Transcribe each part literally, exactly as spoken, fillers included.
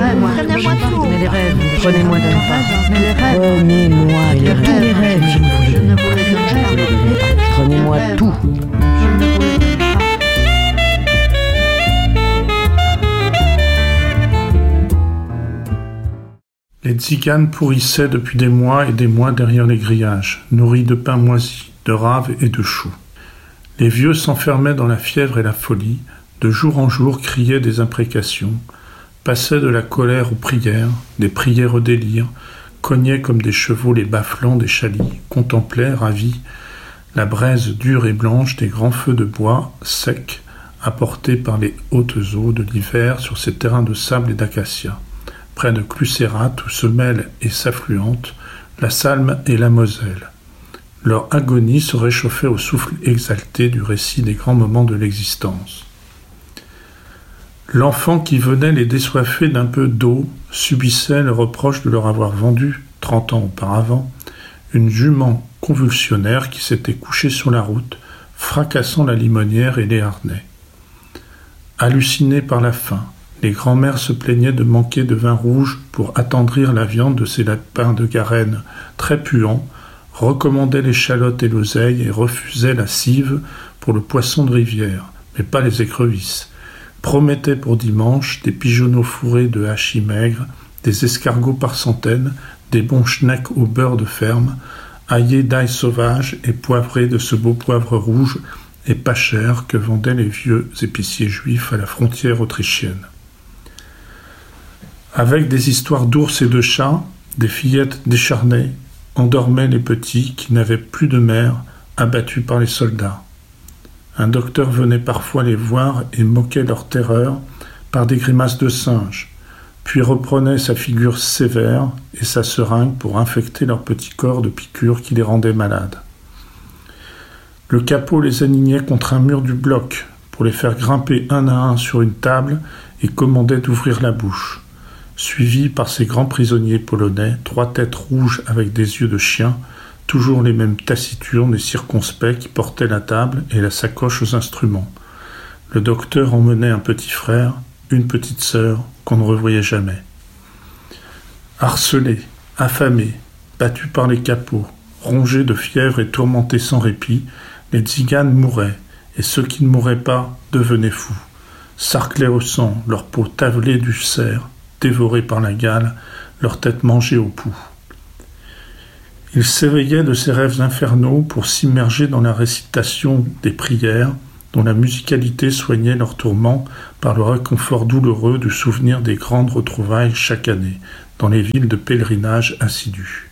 Prenez-moi tout. Mais les rêves, prenez-moi d'un pas. Mais les rêves. Prenez-moi les rêves. Tous les rêves, je Je ne ne voulais pas. Prenez-moi tout. Je ne voulais pas. Les tziganes pourrissaient depuis des mois et des mois derrière les grillages, nourris de pain moisi, de raves et de choux. Les vieux s'enfermaient dans la fièvre et la folie, de jour en jour criaient des imprécations, passaient de la colère aux prières, des prières au délire, cognaient comme des chevaux les bas-flancs des chalis, contemplaient, ravis, la braise dure et blanche des grands feux de bois, secs, apportés par les hautes eaux de l'hiver sur ces terrains de sable et d'acacia. Près de Clussérat, où se mêlent et s'affluentent la Salme et la Moselle. Leur agonie se réchauffait au souffle exalté du récit des grands moments de l'existence. L'enfant qui venait les désoiffer d'un peu d'eau subissait le reproche de leur avoir vendu, trente ans auparavant, une jument convulsionnaire qui s'était couchée sur la route, fracassant la limonière et les harnais. Hallucinés par la faim, les grands-mères se plaignaient de manquer de vin rouge pour attendrir la viande de ces lapins de Garenne très puants, recommandaient l'échalote et l'oseille et refusaient la cive pour le poisson de rivière, mais pas les écrevisses, promettaient pour dimanche des pigeonneaux fourrés de hachis maigres, des escargots par centaines, des bons schnecks au beurre de ferme, aillés d'ail sauvage et poivrés de ce beau poivre rouge et pas cher que vendaient les vieux épiciers juifs à la frontière autrichienne. Avec des histoires d'ours et de chats, des fillettes décharnées endormaient les petits qui n'avaient plus de mère, abattus par les soldats. Un docteur venait parfois les voir et moquait leur terreur par des grimaces de singe, puis reprenait sa figure sévère et sa seringue pour infecter leur petit corps de piqûres qui les rendaient malades. Le capot les alignait contre un mur du bloc pour les faire grimper un à un sur une table et commandait d'ouvrir la bouche. Suivis par ces grands prisonniers polonais, trois têtes rouges avec des yeux de chien, toujours les mêmes taciturnes et circonspects qui portaient la table et la sacoche aux instruments. Le docteur emmenait un petit frère, une petite sœur qu'on ne revoyait jamais. Harcelés, affamés, battus par les capots, rongés de fièvre et tourmentés sans répit, les tziganes mouraient, et ceux qui ne mouraient pas devenaient fous, sarclés au sang, leur peau tavelée d'ulcères, dévorés par la gale, leur tête mangée au pouls. Ils s'éveillaient de ces rêves infernaux pour s'immerger dans la récitation des prières, dont la musicalité soignait leurs tourments par le réconfort douloureux du souvenir des grandes retrouvailles chaque année, dans les villes de pèlerinage assidus.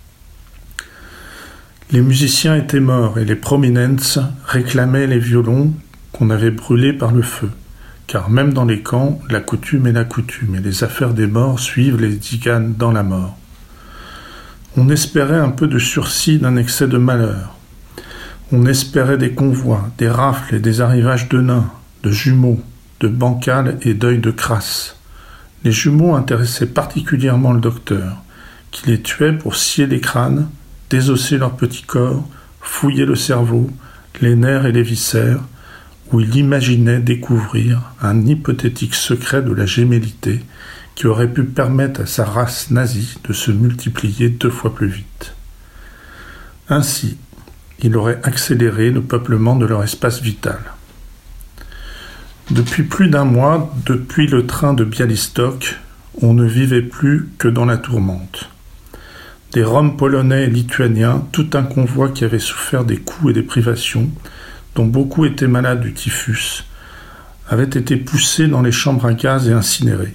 Les musiciens étaient morts et les prominents réclamaient les violons qu'on avait brûlés par le feu. Car même dans les camps, la coutume est la coutume, et les affaires des morts suivent les tziganes dans la mort. On espérait un peu de sursis d'un excès de malheur. On espérait des convois, des rafles et des arrivages de nains, de jumeaux, de bancales et d'œils de crasse. Les jumeaux intéressaient particulièrement le docteur, qui les tuait pour scier les crânes, désosser leurs petits corps, fouiller le cerveau, les nerfs et les viscères, où il imaginait découvrir un hypothétique secret de la gémellité qui aurait pu permettre à sa race nazie de se multiplier deux fois plus vite. Ainsi, il aurait accéléré le peuplement de leur espace vital. Depuis plus d'un mois, depuis le train de Białystok, on ne vivait plus que dans la tourmente. Des Roms polonais et lituaniens, tout un convoi qui avait souffert des coups et des privations, dont beaucoup étaient malades du typhus, avaient été poussés dans les chambres à gaz et incinérés.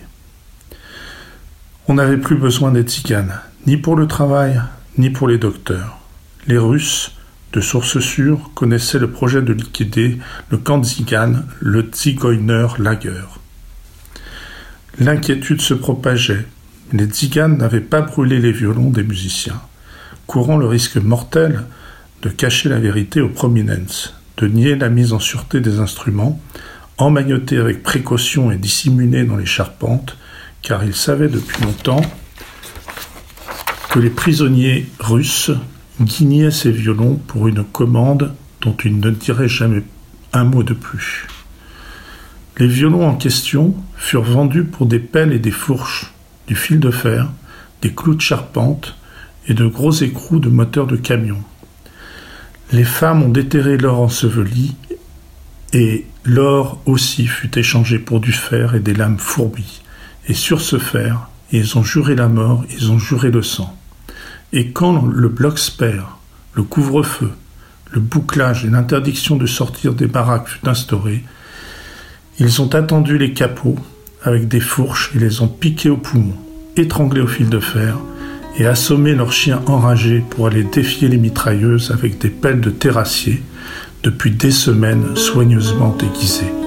On n'avait plus besoin des tziganes, ni pour le travail, ni pour les docteurs. Les Russes, de sources sûres, connaissaient le projet de liquider le camp tzigane, le Tzigeuner Lager. L'inquiétude se propageait. Les tziganes n'avaient pas brûlé les violons des musiciens, courant le risque mortel de cacher la vérité aux prominents, de nier la mise en sûreté des instruments, emmaillotés avec précaution et dissimulés dans les charpentes, car ils savaient depuis longtemps que les prisonniers russes guignaient ces violons pour une commande dont ils ne diraient jamais un mot de plus. Les violons en question furent vendus pour des pelles et des fourches, du fil de fer, des clous de charpente et de gros écrous de moteurs de camion. Les femmes ont déterré l'or enseveli et l'or aussi fut échangé pour du fer et des lames fourbies. Et sur ce fer, ils ont juré la mort, ils ont juré le sang. Et quand le Blocksberg, le couvre-feu, le bouclage et l'interdiction de sortir des baraques fut instauré, ils ont attendu les capots avec des fourches et les ont piqués au poumon, étranglés au fil de fer et assommé leurs chiens enragés pour aller défier les mitrailleuses avec des pelles de terrassier depuis des semaines soigneusement aiguisées.